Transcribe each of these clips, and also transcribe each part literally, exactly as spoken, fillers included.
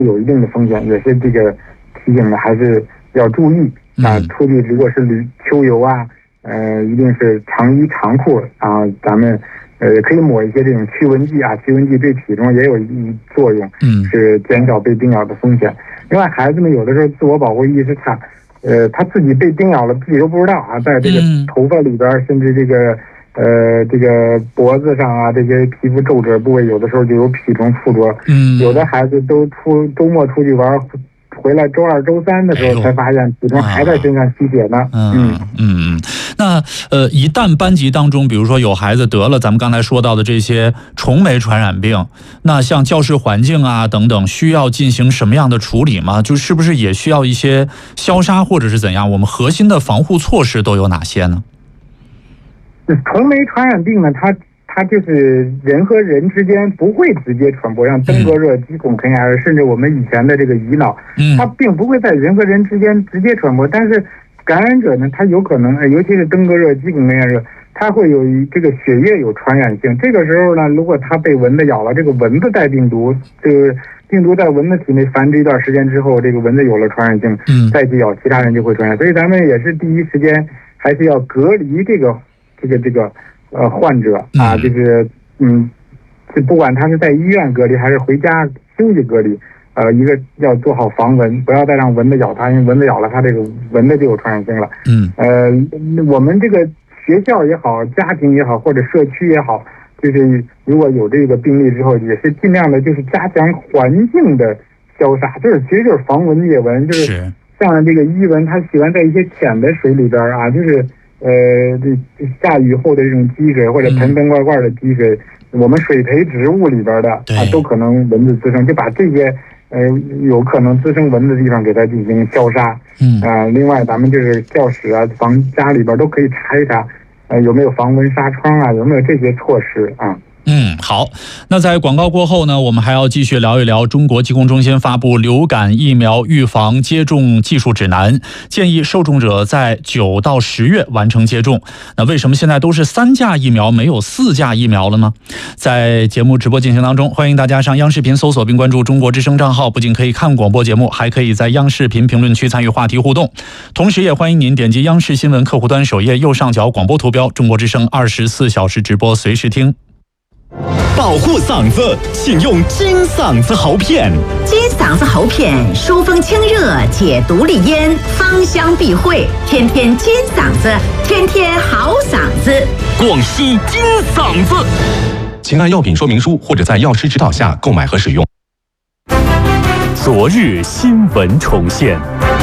有一定的风险，也是这个提醒的，还是要注意啊。出去如果是旅秋游啊，呃，一定是长衣长裤啊，咱们呃可以抹一些这种驱蚊剂啊，驱蚊剂对体重也有一作用， 嗯， 是减少被叮咬的风险。另外，孩子们有的时候自我保护意识差，呃，他自己被叮咬了，自己都不知道啊，在这个头发里边，甚至这个呃这个脖子上啊，这些皮肤皱褶部位，有的时候就有蜱虫附着。 嗯， 有的孩子都出周末出去玩，回来周二、周三的时候才发现蜱虫还在身上吸血呢。 嗯嗯嗯。那呃，一旦班级当中，比如说有孩子得了咱们刚才说到的这些虫媒传染病，那像教室环境啊等等，需要进行什么样的处理吗？就是不是也需要一些消杀或者是怎样？我们核心的防护措施都有哪些呢？ 虫媒传染病呢，它它就是人和人之间不会直接传播，像登革热、鸡孔啃牙，甚至我们以前的这个乙脑，它并不会在人和人之间直接传播，但是感染者呢，他有可能，尤其是登革热、鸡孔啃牙热，它会有这个血液有传染性。这个时候呢，如果它被蚊子咬了，这个蚊子带病毒，这个病毒在蚊子体内繁殖一段时间之后，这个蚊子有了传染性，再去咬其他人就会传染。所以咱们也是第一时间还是要隔离这个这个这个呃患者啊，就是嗯，就不管他是在医院隔离还是回家休息隔离。呃，一个要做好防蚊，不要再让蚊子咬它，因为蚊子咬了它，这个蚊子就有传染性了。 嗯， 呃，我们这个学校也好，家庭也好，或者社区也好，就是如果有这个病例之后，也是尽量的，就是加强环境的消杀，就是其实就是防蚊灭蚊，就是像这个伊蚊，它喜欢在一些浅的水里边啊，就是呃，这下雨后的这种积水或者盆盆罐罐的积水，嗯、我们水培植物里边的啊，都可能蚊子滋生，就把这些。呃，有可能滋生蚊子的地方给它进行消杀。 嗯啊、呃，另外咱们就是教室啊、房家里边都可以查一查，呃，有没有防蚊纱窗啊，有没有这些措施啊？ 嗯，好。那在广告过后呢，我们还要继续聊一聊中国疾控中心发布流感疫苗预防接种技术指南，建议受众者在九到十月完成接种。那为什么现在都是三价疫苗，没有四价疫苗了呢？在节目直播进行当中，欢迎大家上央视频搜索并关注中国之声账号，不仅可以看广播节目，还可以在央视频评论区参与话题互动。同时也欢迎您点击央视新闻客户端首页右上角广播图标，中国之声二十四小时直播，随时听。 保护嗓子，请用金嗓子喉片。 金嗓子喉片疏风清热，解毒利咽，芳香避秽，天天金嗓子，天天好嗓子。 广西金嗓子，请按药品说明书或者在药师指导下购买和使用。昨日新闻重现。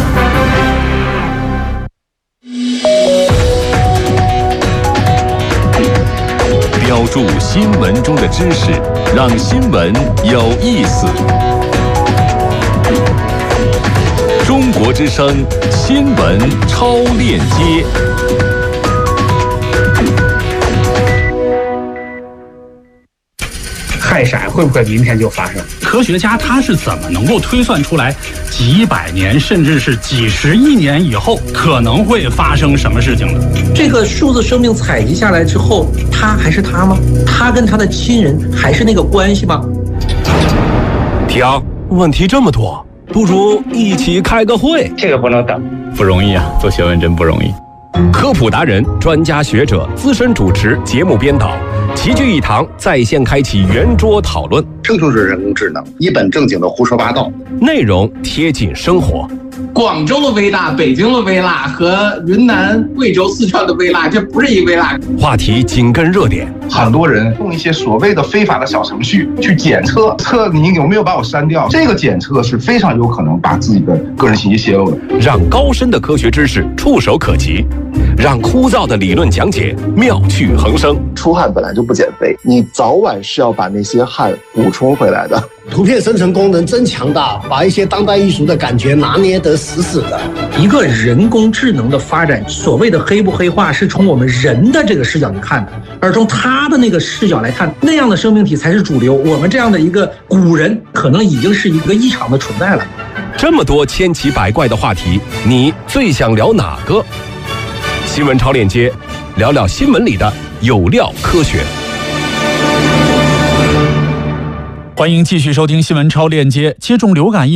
标注新闻中的知识，让新闻有意思。中国之声新闻超链接。 害闪会不会明天就发生？科学家他是怎么能够推算出来几百年甚至是几十亿年以后可能会发生什么事情的？ 这个数字生命采集下来之后，他还是他吗？他跟他的亲人还是那个关系吗？ 停，问题这么多，不如一起开个会。 这个不能等， 不容易啊，做学问真不容易。科普达人、专家学者、资深主持、节目编导齐聚一堂，在线开启圆桌讨论。 这就是人工智能，一本正经的胡说八道， 内容贴近生活。 广州的微辣、北京的微辣和云南、贵州、四川的微辣，这不是一微辣。 话题紧跟热点， 很多人用一些所谓的非法的小程序去检测，测你有没有把我删掉。这个检测是非常有可能把自己的个人信息泄露的。 让高深的科学知识触手可及，让枯燥的理论讲解妙趣横生。 出汗本来就不减肥，你早晚是要把那些汗补充回来的。 图片生成功能真强大，把一些当代艺术的感觉拿捏得死死的。 一个人工智能的发展，所谓的黑不黑化是从我们人的这个视角去看的，而从他的那个视角来看，那样的生命体才是主流。我们这样的一个古人，可能已经是一个异常的存在了。 这么多千奇百怪的话题，你最想聊哪个？新闻超链接，聊聊新闻里的有料科学。 欢迎继续收听新闻超链接。接种流感疫